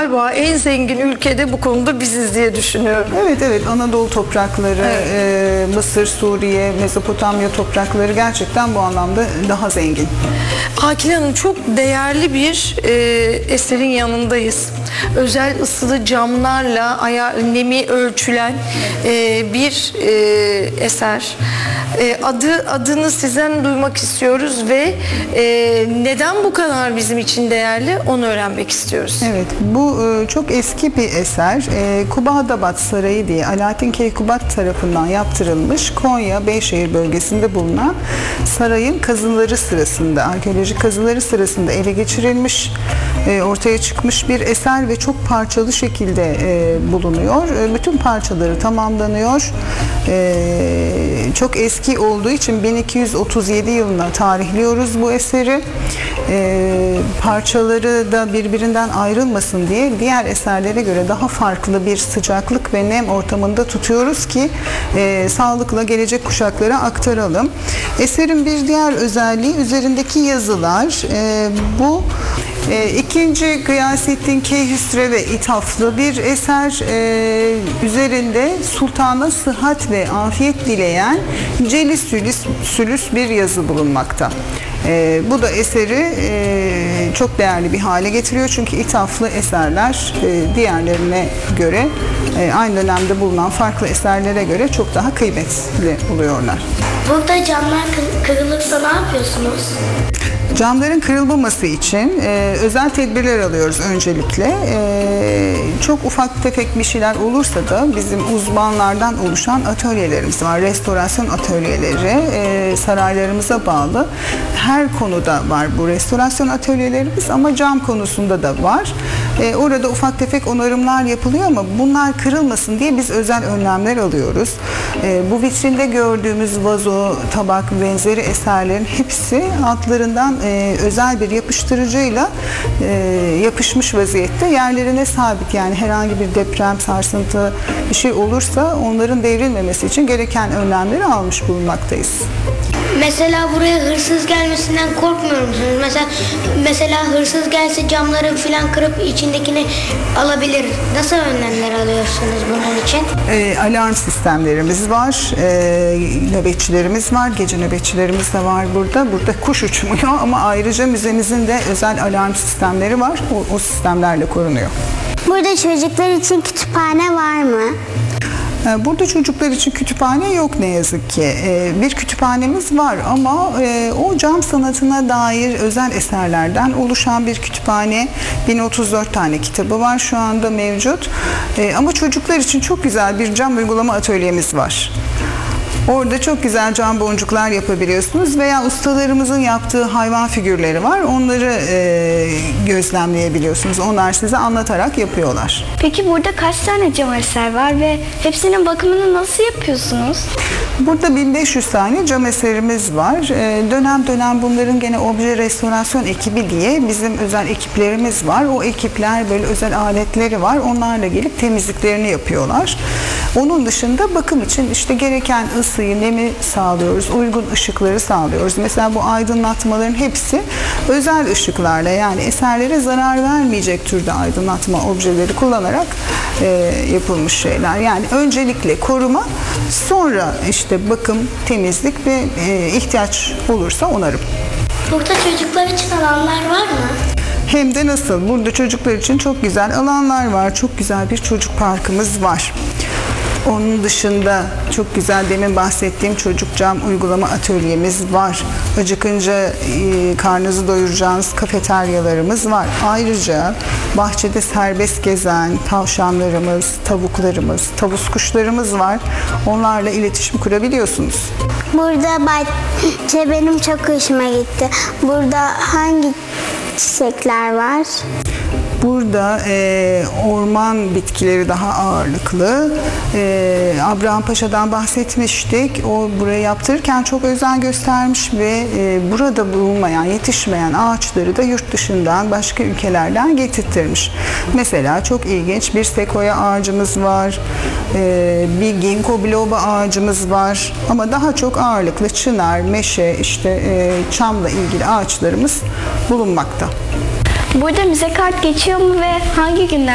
galiba en zengin ülkede bu konuda biziz diye düşünüyorum. Evet, Anadolu toprakları, Mısır, Suriye, Mezopotamya toprakları gerçekten bu anlamda daha zengin. Akil Hanım, çok değerli bir eserin yanındayız. Özel ısılı camlarla nemi ölçülen bir eser. Adını sizden duymak istiyoruz ve neden bu kadar bizim için değerli onu öğrenmek istiyoruz. Evet, bu çok eski bir eser. Kubadabat Sarayı diye Alaaddin Keykubat tarafından yaptırılmış, Konya Beyşehir bölgesinde bulunan sarayın kazıları sırasında, arkeolojik kazıları sırasında ele geçirilmiş, ortaya çıkmış bir eser ve çok parçalı şekilde bulunuyor. Bütün parçaları tamamlanıyor. Çok eski olduğu için 1237 yılına tarihliyoruz bu eseri. Parçaları da birbirinden ayrılmasın diye diğer eserlere göre daha farklı bir sıcaklık ve nem ortamında tutuyoruz ki sağlıkla gelecek kuşaklara aktaralım. Eserin bir diğer özelliği üzerindeki yazılar. Bu İkinci Gıyasettin Keyhüsrev'e ithaflı bir eser. Üzerinde sultana sıhhat ve afiyet dileyen celis sülüs bir yazı bulunmakta. Bu da eseri çok değerli bir hale getiriyor. Çünkü ithaflı eserler diğerlerine göre, aynı dönemde bulunan farklı eserlere göre çok daha kıymetli oluyorlar. Burada camlar kırılırsa ne yapıyorsunuz? Camların kırılmaması için özel tedbirler alıyoruz öncelikle. Çok ufak tefek bir şeyler olursa da bizim uzmanlardan oluşan atölyelerimiz var. Restorasyon atölyeleri saraylarımıza bağlı. Her konuda var bu restorasyon atölyelerimiz ama cam konusunda da var. Orada ufak tefek onarımlar yapılıyor ama bunlar kırılmasın diye biz özel önlemler alıyoruz. Bu vitrinde gördüğümüz vazo, tabak benzeri eserlerin hepsi altlarından özel bir yapıştırıcıyla yapışmış vaziyette yerlerine sabit. Yani herhangi bir deprem, sarsıntı bir şey olursa onların devrilmemesi için gereken önlemleri almış bulunmaktayız. Mesela buraya hırsız gelmesinden korkmuyor musunuz? Mesela hırsız gelse camları falan kırıp içindekini alabilir. Nasıl önlemler alıyorsunuz bunun için? Alarm sistemlerimiz var, nöbetçilerimiz var, gece nöbetçilerimiz de var burada. Burada kuş uçmuyor ama ayrıca müzemizin de özel alarm sistemleri var. O sistemlerle korunuyor. Burada çocuklar için kütüphane var mı? Burada çocuklar için kütüphane yok ne yazık ki. Bir kütüphanemiz var ama o cam sanatına dair özel eserlerden oluşan bir kütüphane. 1034 tane kitabı var şu anda mevcut. Ama çocuklar için çok güzel bir cam uygulama atölyemiz var. Orada çok güzel cam boncuklar yapabiliyorsunuz veya ustalarımızın yaptığı hayvan figürleri var. Onları gözlemleyebiliyorsunuz. Onlar size anlatarak yapıyorlar. Peki burada kaç tane cam eser var ve hepsinin bakımını nasıl yapıyorsunuz? Burada 1500 tane cam eserimiz var. Dönem dönem bunların gene obje restorasyon ekibi diye bizim özel ekiplerimiz var. O ekipler böyle özel aletleri var. Onlarla gelip temizliklerini yapıyorlar. Onun dışında bakım için işte gereken ısıyı, nemi sağlıyoruz. Uygun ışıkları sağlıyoruz. Mesela bu aydınlatmaların hepsi özel ışıklarla, yani eserlere zarar vermeyecek türde aydınlatma objeleri kullanarak yapılmış şeyler. Yani öncelikle koruma, sonra işte bakım, temizlik ve ihtiyaç olursa onarım. Burada çocuklar için alanlar var mı? Hem de nasıl? Burada çocuklar için çok güzel alanlar var. Çok güzel bir çocuk parkımız var. Onun dışında çok güzel demin bahsettiğim çocuk cam uygulama atölyemiz var. Acıkınca karnınızı doyuracağınız kafeteryalarımız var. Ayrıca bahçede serbest gezen tavşanlarımız, tavuklarımız, tavus kuşlarımız var. Onlarla iletişim kurabiliyorsunuz. Burada bahçe benim çok hoşuma gitti. Burada hangi çiçekler var? Burada orman bitkileri daha ağırlıklı. Abraham Paşa'dan bahsetmiştik. O burayı yaptırırken çok özen göstermiş ve burada bulunmayan, yetişmeyen ağaçları da yurt dışından, başka ülkelerden getirttirmiş. Mesela çok ilginç bir sekoya ağacımız var. Bir ginkgo biloba ağacımız var. Ama daha çok ağırlıklı çınar, meşe, işte çamla ilgili ağaçlarımız bulunmakta. Burada müze kart geçiyor mu ve hangi günler